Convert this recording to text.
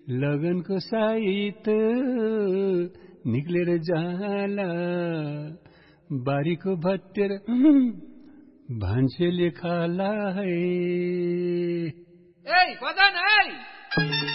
लगनको साइत निक्लेर जाला बारीको भत्तेर भान्सेले खाला है। ए बजान है।